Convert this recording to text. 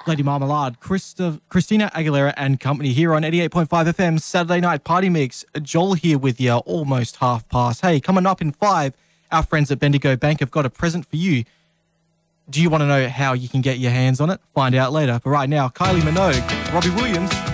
Lady Marmalade, Christina Aguilera and company here on 88.5 FM, Saturday Night Party Mix. Joel here with you, almost half past. Hey, coming up in 5, our friends at Bendigo Bank have got a present for you. Do you want to know how you can get your hands on it? Find out later. But right now, Kylie Minogue, Robbie Williams,